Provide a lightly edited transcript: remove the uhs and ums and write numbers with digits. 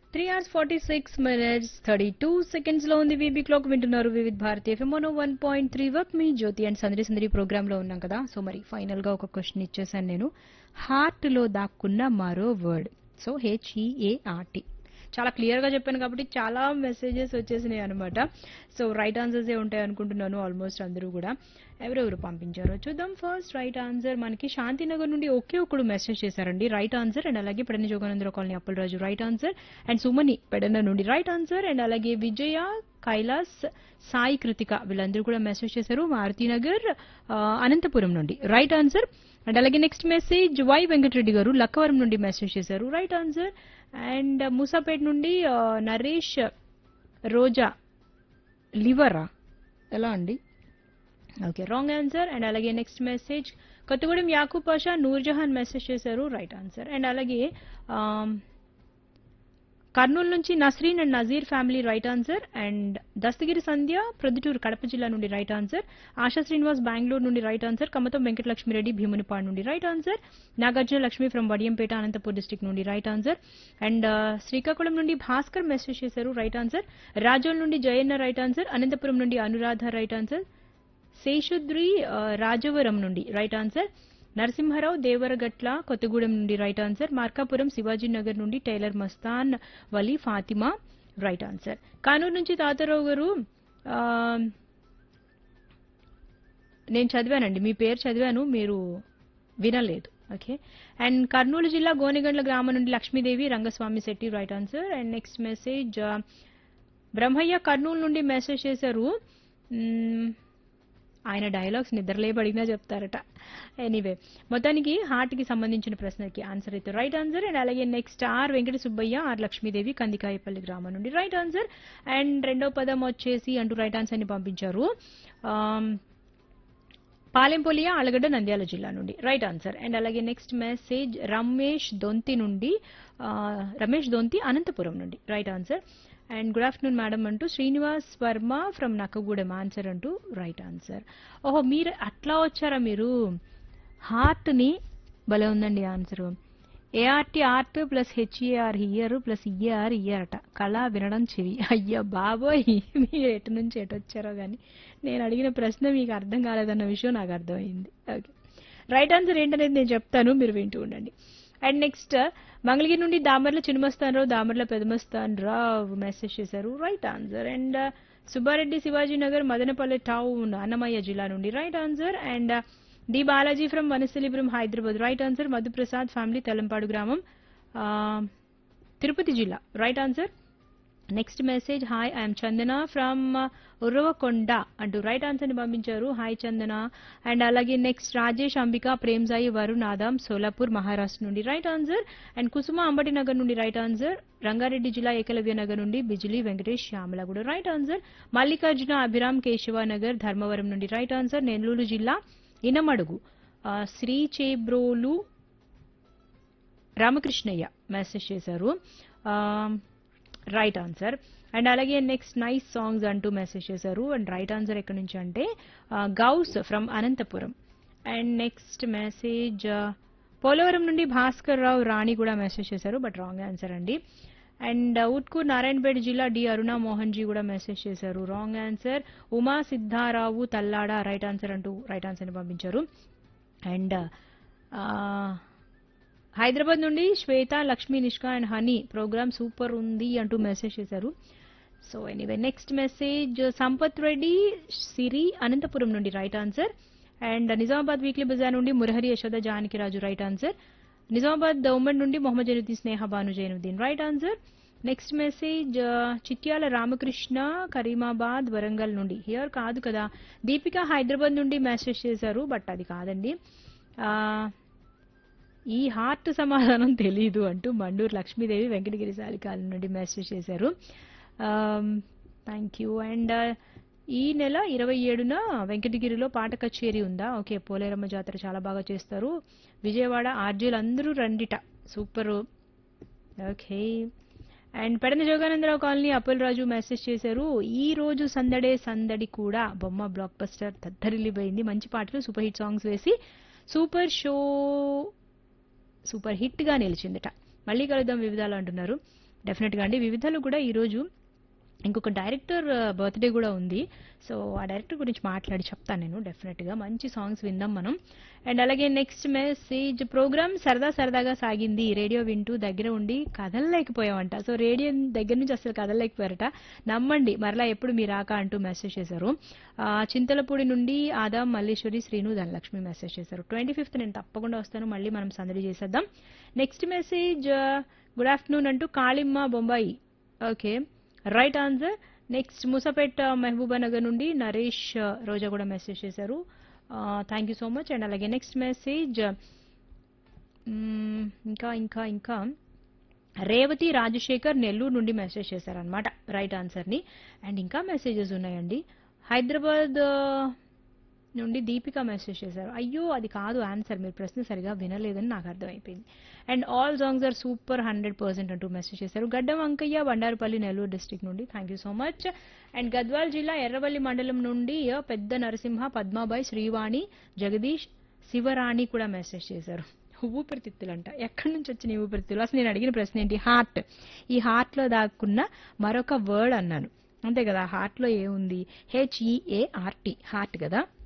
3 hours 46 minutes 32 seconds లో ఉంది VB clock. వింటున్నారు Vividh Bharati FM 101.3 work me Jyothi and సందడి సందడి ప్రోగ్రామ్ లో ఉన్నాం కదా. సో మరి ఫైనల్ గా ఒక క్వశ్చన్ ఇచ్చేసాను నేను. హార్ట్ లో దాక్కున్న మరో వర్డ్. So HEART. చాలా క్లియర్ గా చెప్పాను కాబట్టి చాలా మెసేజెస్ వచ్చేసినాయి అనమాట. సో రైట్ ఆన్సర్స్ ఏ ఉంటాయి అనుకుంటున్నాను ఆల్మోస్ట్ అందరూ కూడా. ఎవరెవరు పంపించారో చూద్దాం. ఫస్ట్ రైట్ ఆన్సర్ మనకి శాంతినగర్ నుండి ఒకే ఒకడు మెసేజ్ చేశారండి రైట్ ఆన్సర్. అండ్ అలాగే Pedana Jogananda Rao colony Appalaraju right answer. And సుమని Pedana నుండి రైట్ ఆన్సర్. అండ్ అలాగే విజయ, కైలాస్, సాయి కృతిక వీళ్ళందరూ కూడా మెసేజ్ చేశారు మారుతినగర్ అనంతపురం నుండి రైట్ ఆన్సర్. అండ్ అలాగే నెక్స్ట్ మెసేజ్ వై వెంకటరెడ్డి గారు లక్కవరం నుండి మెసేజ్ చేశారు రైట్ ఆన్సర్. అండ్ మూసాపేట్ నుండి నరేష్ రోజా లివరా ఎలా అండి, ఓకే రాంగ్ ఆన్సర్. అండ్ అలాగే next message Kothagudem Yakub Pasha Nurjahan message చేశారు రైట్ ఆన్సర్. అండ్ అలాగే కర్నూలు నుంచి Nasreen and Nazir family right answer. And Dastagiri సంధ్య ప్రొద్దుటూరు కడప జిల్లా నుండి రైట్ ఆన్సర్. ఆశా శ్రీనివాస్ బెంగళూరు నుండి రైట్ ఆన్సర్. కమతం వెంకటలక్ష్మిరెడ్డి భీమునిపాడు నుండి right answer. Nagarjuna Lakshmi from Vadiyampeta Anantapur district నుండి రైట్ ఆన్సర్. అండ్ శ్రీకాకుళం నుండి భాస్కర్ మెసేజ్ చేశారు రైట్ ఆన్సర్. రాజోల్ నుండి జయన్న రైట్ ఆన్సర్. అనంతపురం నుండి అనురాధ రైట్ ఆన్సర్. శేషుద్రి రాజవరం నుండి రైట్ ఆన్సర్. నరసింహారావు దేవరగట్ల కొత్తగూడెం నుండి రైట్ ఆన్సర్. మార్కాపురం శివాజీనగర్ నుండి tailor Mastan Vali Fatima right answer. Kanuru నుంచి తాతారావు గారు నేను చదివానండి, మీ పేరు చదివాను, మీరు వినలేదు. ఓకే. అండ్ కర్నూలు జిల్లా గోనెగండ్ల గ్రామం నుండి Lakshmidevi Rangaswamy Shetty right answer. And next message Brahmaiah Kurnool నుండి మెసేజ్ చేశారు. ఆయన డైలాగ్స్ నిద్రలేపు అడిగినా చెప్తారట. ఎనీవే మొత్తానికి హార్ట్ కి సంబంధించిన ప్రశ్నకి ఆన్సర్ అయితే రైట్ ఆన్సర్. అండ్ అలాగే next are Venkata Subbaiah, are Lakshmidevi Kandikayapalli గ్రామం నుండి రైట్ ఆన్సర్. అండ్ రెండో పదం వచ్చేసి అంటూ రైట్ ఆన్సర్ ని పంపించారు పాలెంపొలియా ఆలగడ్డ నంద్యాల జిల్లా నుండి రైట్ ఆన్సర్. అండ్ అలాగే నెక్స్ట్ మెసేజ్ రమేష్ దొంతి అనంతపురం నుండి right answer. And good afternoon madam అంటూ శ్రీనివాస్ వర్మ ఫ్రమ్ నక్కగూడెం ఆన్సర్ అంటూ రైట్ ఆన్సర్. ఓహో మీరు అట్లా వచ్చారా మీరు. హార్ట్ ని భలే ఉందండి answer. ART art plus HEAR here plus EAR year అట. కళ వినడం చెవి. అయ్యా బాబోయ్ మీరు ఎటు నుంచి ఎటు వచ్చారో కానీ నేను అడిగిన ప్రశ్న మీకు అర్థం కాలేదన్న విషయం నాకు అర్థమైంది. ఓకే రైట్ ఆన్సర్ ఏంటనేది నేను చెప్తాను, మీరు వింటూ ఉండండి. అండ్ నెక్స్ట్ మంగళగిరి నుండి దామర్ల చిన్నమస్తాన్ రావు, దామర్ల పెదమస్తాన్ రావు మెసేజ్ చేశారు right answer. And Subbareddy Shivaji Nagar Madanapalle town Annamayya జిల్లా నుండి right answer. And D Balaji from Vanasthalipuram Hyderabad right answer. Madhu Prasad family Telampadu గ్రామం తిరుపతి జిల్లా right answer. Next message hi I'm Chandana from ఉర్రవకొండ అంటూ రైట్ ఆన్సర్ ని పంపించారు. Hi Chandana. అండ్ అలాగే నెక్స్ట్ రాజేష్ అంబిక ప్రేమ్ సాయి వరుణ్ ఆదాం సోలాపూర్ మహారాష్ట్ర నుండి రైట్ ఆన్సర్. అండ్ కుసుమ అంబటి నగర్ నుండి రైట్ ఆన్సర్. రంగారెడ్డి జిల్లా ఏకలవ్య నగర్ నుండి బిజిలీ వెంకటేష్ శ్యామల కూడా రైట్ ఆన్సర్. మల్లికార్జున అభిరామ్ కేశవానగర్ ధర్మవరం నుండి రైట్ ఆన్సర్. నెల్లూరు జిల్లా ఇనమడుగు శ్రీ చేబ్రోలు రామకృష్ణయ్య మెసేజ్ చేశారు రైట్ ఆన్సర్. అండ్ అలాగే నెక్స్ట్ నైస్ సాంగ్స్ అంటూ మెసేజ్ చేశారు. అండ్ రైట్ ఆన్సర్ ఎక్కడి నుంచి అంటే Ghouse from Anantapuram. And next message Polavaram నుండి భాస్కర్ రావు రాణి కూడా మెసేజ్ చేశారు బట్ రాంగ్ ఆన్సర్ అండి. అండ్ ఉట్కూర్ నారాయణపేట జిల్లా డి అరుణ మోహన్ జీ కూడా మెసేజ్ చేశారు wrong answer. Uma Siddha Rao Tallada right answer అంటూ రైట్ ఆన్సర్ ని పంపించారు. అండ్ హైదరాబాద్ నుండి శ్వేత Lakshmi Nishka and honey programme super ఉంది అంటూ మెసేజ్ చేశారు. So anyway next message Sampath Reddy సిరి అనంతపురం నుండి right answer. And Nizamabad weekly Bazar నుండి మురహరి యశోద జానకిరాజు రైట్ ఆన్సర్. నిజామాబాద్ ఉమ్మడి నుండి మొహమ్మద్ జైనుద్దీన్ స్నేహ Banu Zainuddin right answer. Next message Chityal Ramakrishna Karimabad Warangal నుండి హియర్ కాదు కదా. దీపిక హైదరాబాద్ నుండి మెసేజ్ చేశారు బట్ అది కాదండి. ఈ హార్ట్ సమాధానం తెలీదు అంటూ మండూరు లక్ష్మీదేవి వెంకటగిరి సాలికాల నుండి మెసేజ్ చేశారు. Thank you. అండ్ ఈ నెల 27న వెంకటగిరిలో పాట కచేరీ ఉందా. ఓకే పోలేరమ్మ జాతర చాలా బాగా చేస్తారు. విజయవాడ ఆర్జీలు అందరూ రండిట super. Okay. And Pedana Jogananda Rao colony Appalaraju message చేశారు ఈ రోజు సందడే సందడి కూడా బొమ్మ బ్లాక్ బస్టర్ దద్దరిల్లిపోయింది. మంచి పాటలు సూపర్ హిట్ సాంగ్స్ వేసి సూపర్ షో సూపర్ హిట్ గా నిలిచిందట. మళ్ళీ కలుద్దాం వివిధాలు అంటున్నారు. డెఫినెట్గా అండి. వివిధలో కూడా ఈరోజు ఇంకొక డైరెక్టర్ బర్త్డే కూడా ఉంది. సో ఆ డైరెక్టర్ గురించి మాట్లాడి చెప్తాను నేను డెఫినెట్గా. మంచి సాంగ్స్ విందాం మనం. అండ్ అలాగే నెక్స్ట్ మెసేజ్, ప్రోగ్రామ్ సరదా సరదాగా సాగింది, రేడియో వింటూ దగ్గర ఉండి కదలలేకపోయామంట. సో రేడియో దగ్గర నుంచి అసలు కదలలేకపోయారట. నమ్మండి మరలా ఎప్పుడు మీ రాక అంటూ మెసేజ్ చేశారు. చింతలపూడి నుండి ఆదాం మల్లేశ్వరి శ్రీను ధనలక్ష్మి మెసేజ్ చేశారు. 25th నేను తప్పకుండా వస్తాను, మళ్ళీ మనం సందడి చేసేద్దాం. నెక్స్ట్ మెసేజ్, గుడ్ ఆఫ్టర్నూన్ అంటూ కాళిమ్మ Bombay. Okay, right answer. Next Moosapet Mahabubnagar నుండి నరేష్ రోజా కూడా మెసేజ్ చేశారు. Thank you so much. And అలాగే నెక్స్ట్ మెసేజ్, ఇంకా ఇంకా ఇంకా రేవతి రాజశేఖర్ నెల్లూరు నుండి మెసేజ్ చేశారనమాట రైట్ ఆన్సర్ని. అండ్ ఇంకా మెసేజెస్ ఉన్నాయండి. హైదరాబాద్ నుండి దీపిక మెసేజ్ చేశారు. అయ్యో అది కాదు ఆన్సర్, మీరు ప్రశ్న సరిగా వినలేదని నాకు అర్థమైపోయింది. And all songs are super 100% అంటూ మెసేజ్ చేశారు. గడ్డం అంకయ్య బండారుపల్లి నెల్లూరు డిస్ట్రిక్ట్ నుండి thank you so much. And Gadwal జిల్లా ఎర్రవల్లి మండలం నుండి పెద్ద నరసింహ పద్మాబాయి శ్రీవాణి జగదీష్ శివరాణి కూడా మెసేజ్ చేశారు. ఊపిరితిత్తులంట, ఎక్కడి నుంచి వచ్చిన ఈ ఊపిరితిత్తులు? అసలు నేను అడిగిన ప్రశ్న ఏంటి? హార్ట్. ఈ హార్ట్లో దాక్కున్న మరొక వర్డ్ అన్నాను, అంతే కదా. హార్ట్లో ఏముంది? HEART, హార్ట్ కదా.